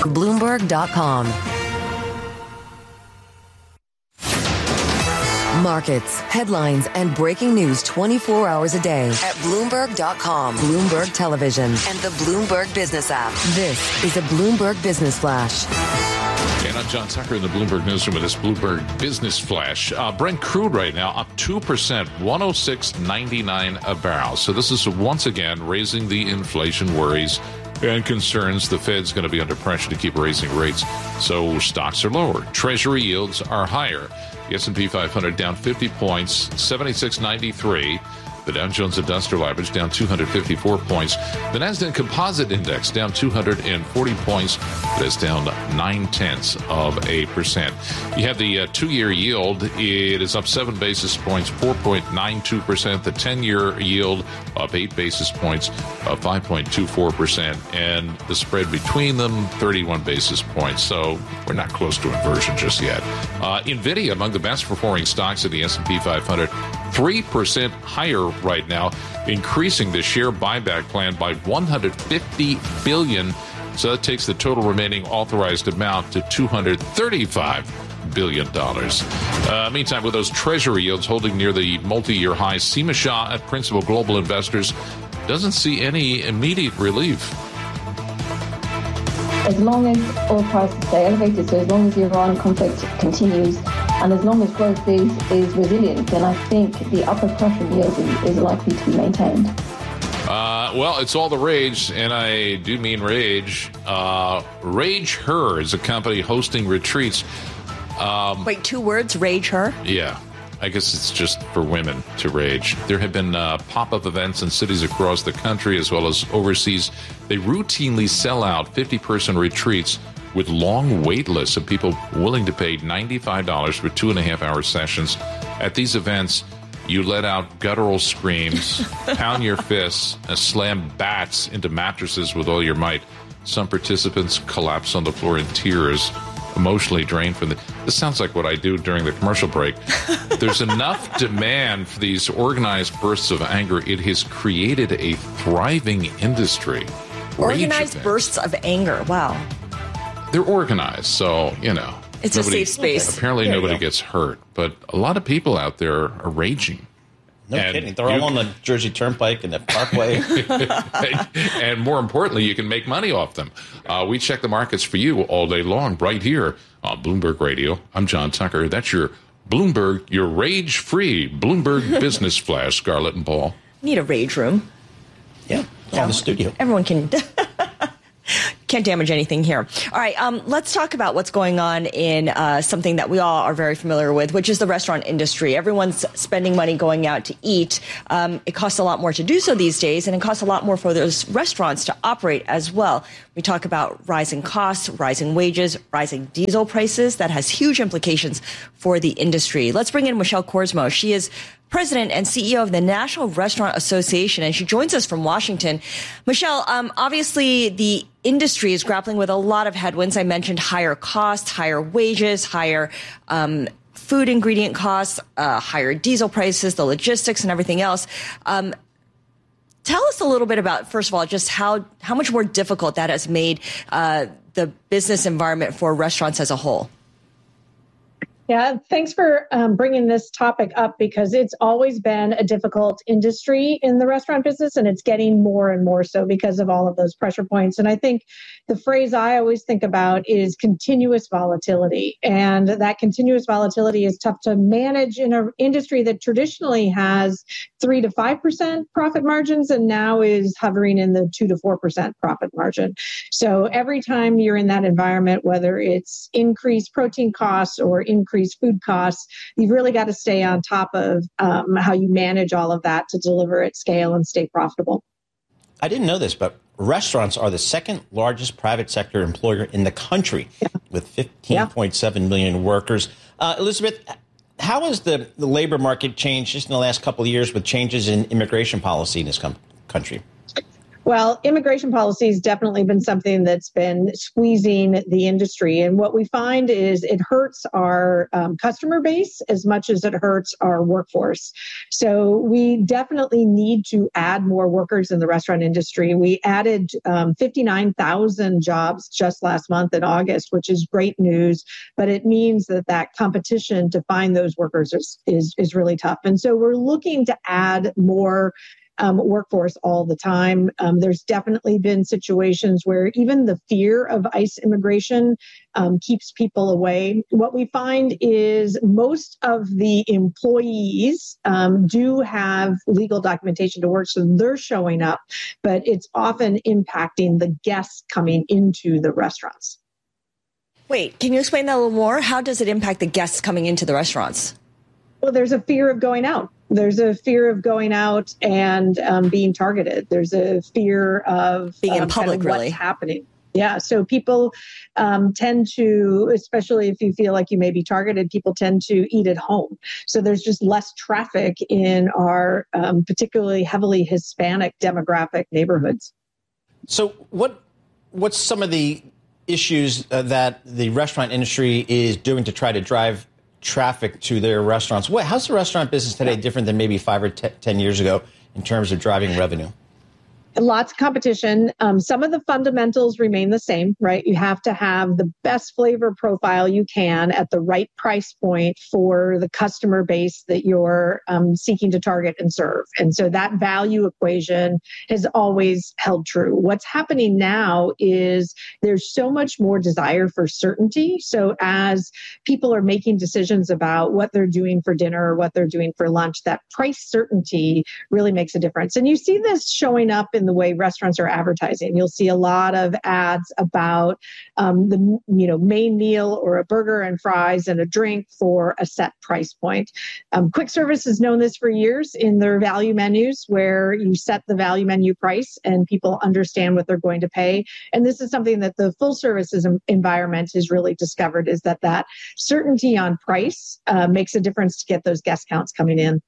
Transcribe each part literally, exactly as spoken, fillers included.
Bloomberg dot com. Markets, headlines, and breaking news twenty-four hours a day at Bloomberg dot com, Bloomberg Television, and the Bloomberg Business app. This is a Bloomberg Business Flash. And I'm John Tucker in the Bloomberg Newsroom with this Bloomberg Business Flash. Uh, Brent crude right now up two percent, one oh six ninety-nine a barrel. So this is once again raising the inflation worries and concerns. The Fed's going to be under pressure to keep raising rates, so stocks are lower. Treasury yields are higher. The S and P five hundred down fifty points, seventy-six ninety-three. The Dow Jones Industrial Average down two hundred fifty-four points. The Nasdaq Composite Index down two hundred forty points. That's down nine tenths of a percent. You have the uh, two-year yield. It is up seven basis points, four point nine two percent. The ten-year yield up eight basis points, up five point two four percent. And the spread between them, thirty-one basis points. So we're not close to inversion just yet. Uh, NVIDIA, among the best-performing stocks of the S and P five hundred, three percent higher right now, increasing the share buyback plan by one hundred fifty billion dollars. So that takes the total remaining authorized amount to two hundred thirty-five billion dollars. Uh, meantime, with those treasury yields holding near the multi-year highs, Seema Shah at Principal Global Investors doesn't see any immediate relief. As long as oil prices stay elevated, so as long as the Iran conflict continues, and as long as growth is, is resilient, then I think the upper pressure yield is, is likely to be maintained. Uh, well, it's all the rage, and I do mean rage. Uh, Rage Her is a company hosting retreats. Um, Wait, two words, Rage Her? Yeah. I guess it's just for women to rage. There have been uh, pop-up events in cities across the country as well as overseas. They routinely sell out fifty-person retreats with long wait lists of people willing to pay ninety-five dollars for two and a half hour sessions. At these events, you let out guttural screams, pound your fists, and slam bats into mattresses with all your might. Some participants collapse on the floor in tears, emotionally drained from the... This sounds like what I do during the commercial break. There's enough demand for these organized bursts of anger. It has created a thriving industry. Organized bursts of anger. Wow. They're organized, so, you know. It's nobody, a safe space. Apparently There you nobody go. gets hurt, but a lot of people out there are raging. No And kidding. They're you- all on the Jersey Turnpike and the Parkway. And more importantly, you can make money off them. Uh, we check the markets for you all day long right here on Bloomberg Radio. I'm John Tucker. That's your Bloomberg, your rage-free Bloomberg Business Flash, Scarlett and Paul. Need a rage room. Yeah, call the studio. Everyone can... Can't damage anything here. All right, um, let's talk about what's going on in uh, something that we all are very familiar with, which is the restaurant industry. Everyone's spending money going out to eat. Um, it costs a lot more to do so these days, and it costs a lot more for those restaurants to operate as well. We talk about rising costs, rising wages, rising diesel prices. That has huge implications for the industry. Let's bring in Michelle Korsmo. She is President and C E O of the National Restaurant Association, and she joins us from Washington. Michelle, um, obviously the industry is grappling with a lot of headwinds. I mentioned higher costs, higher wages, higher um, food ingredient costs, uh, higher diesel prices, the logistics and everything else. Um, tell us a little bit about, first of all, just how, how much more difficult that has made uh, the business environment for restaurants as a whole. Yeah, thanks for um, bringing this topic up because it's always been a difficult industry in the restaurant business, and it's getting more and more so because of all of those pressure points. And I think the phrase I always think about is continuous volatility. And that continuous volatility is tough to manage in an industry that traditionally has three to five percent profit margins and now is hovering in the two to four percent profit margin. So every time you're in that environment, whether it's increased protein costs or increased food costs, you've really got to stay on top of um, how you manage all of that to deliver at scale and stay profitable. I didn't know this, but restaurants are the second largest private sector employer in the country yeah. with fifteen point seven yeah. million workers. Uh, Elizabeth, how has the, the labor market changed just in the last couple of years with changes in immigration policy in this com- country? Well, immigration policy has definitely been something that's been squeezing the industry. And what we find is it hurts our um, customer base as much as it hurts our workforce. So we definitely need to add more workers in the restaurant industry. We added um, fifty-nine thousand jobs just last month in August, which is great news. But it means that that competition to find those workers is, is, is really tough. And so we're looking to add more Um, workforce all the time. Um, there's definitely been situations where even the fear of ICE immigration um, keeps people away. What we find is most of the employees um, do have legal documentation to work, so they're showing up, but it's often impacting the guests coming into the restaurants. Wait, can you explain that a little more? How does it impact the guests coming into the restaurants? Well, there's a fear of going out. There's a fear of going out and um, being targeted. There's a fear of being in um, public, kind of really. What's happening. Yeah. So people um, tend to, especially if you feel like you may be targeted, people tend to eat at home. So there's just less traffic in our um, particularly heavily Hispanic demographic neighborhoods. So what what's some of the issues uh, that the restaurant industry is doing to try to drive traffic to their restaurants? What, how's the restaurant business today different than maybe five or t- ten years ago in terms of driving revenue? Lots of competition. Um, some of the fundamentals remain the same, right? You have to have the best flavor profile you can at the right price point for the customer base that you're um, seeking to target and serve. And so that value equation has always held true. What's happening now is there's so much more desire for certainty. So as people are making decisions about what they're doing for dinner or what they're doing for lunch, that price certainty really makes a difference. And you see this showing up in the way restaurants are advertising. You'll see a lot of ads about um, the you know main meal or a burger and fries and a drink for a set price point. Um, quick service has known this for years in their value menus, where you set the value menu price and people understand what they're going to pay. And this is something that the full services environment has really discovered, is that that certainty on price uh, makes a difference to get those guest counts coming in.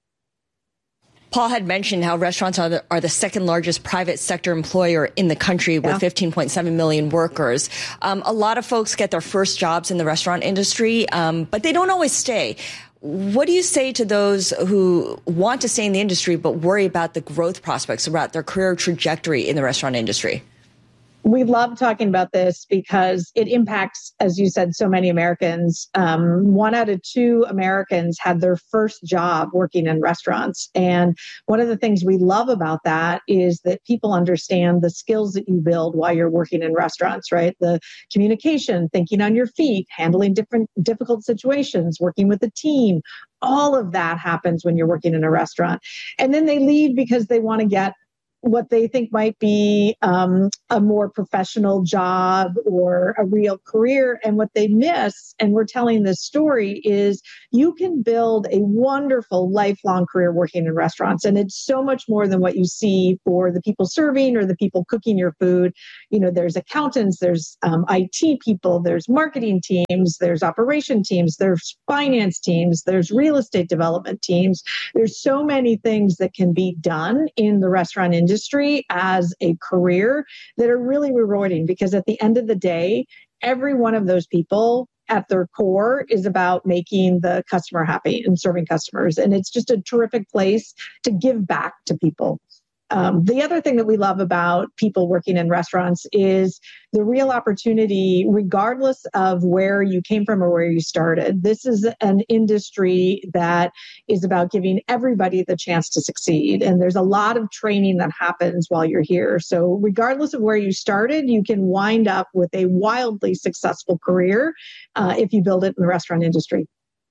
Paul had mentioned how restaurants are the, are the second largest private sector employer in the country with yeah. fifteen point seven million workers. Um, a lot of folks get their first jobs in the restaurant industry, um, but they don't always stay. What do you say to those who want to stay in the industry but worry about the growth prospects, about their career trajectory in the restaurant industry? We love talking about this because it impacts, as you said, so many Americans. Um, one out of two Americans had their first job working in restaurants. And one of the things we love about that is that people understand the skills that you build while you're working in restaurants, right? The communication, thinking on your feet, handling different difficult situations, working with a team. All of that happens when you're working in a restaurant. And then they leave because they want to get what they think might be um, a more professional job or a real career. And what they miss, and we're telling this story, is you can build a wonderful lifelong career working in restaurants. And it's so much more than what you see for the people serving or the people cooking your food. You know, there's accountants, there's um, I T people, there's marketing teams, there's operation teams, there's finance teams, there's real estate development teams. There's so many things that can be done in the restaurant industry industry as a career that are really rewarding, because at the end of the day, every one of those people at their core is about making the customer happy and serving customers. And it's just a terrific place to give back to people. Um, the other thing that we love about people working in restaurants is the real opportunity, regardless of where you came from or where you started. This is an industry that is about giving everybody the chance to succeed. And there's a lot of training that happens while you're here. So regardless of where you started, you can wind up with a wildly successful career uh, if you build it in the restaurant industry.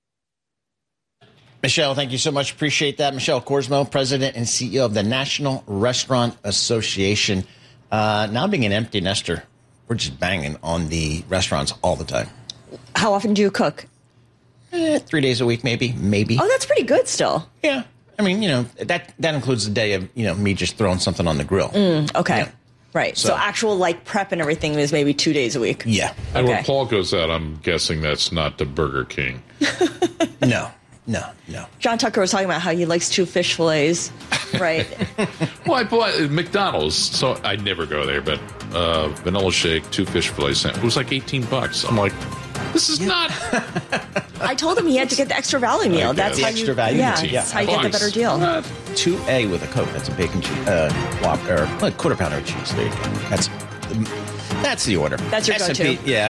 Michelle, thank you so much. Appreciate that. Michelle Korsmo, President and C E O of the National Restaurant Association. Uh, now being an empty nester, we're just banging on the restaurants all the time. How often do you cook? Eh, three days a week, maybe, maybe. Oh, that's pretty good still. Yeah. I mean, you know, that, that includes the day of, you know, me just throwing something on the grill. Mm, okay. Yeah. Right. So, so actual like prep and everything is maybe two days a week. Yeah. And okay. when Paul goes out, I'm guessing that's not the Burger King. No. No, no. John Tucker was talking about how he likes two fish fillets, right? Well, I bought at McDonald's, so I never go there, but uh, vanilla shake, two fish fillets. It was like eighteen bucks. I'm like, this is not. I told him he had to get the extra value meal. Okay. That's The how extra you, value yeah, meal. that's how you get the better deal. What? two A with a Coke. That's a bacon cheese, uh, whop, or a quarter pounder of cheese. There you go. That's the, that's the order. That's your S and P, go-to. Yeah.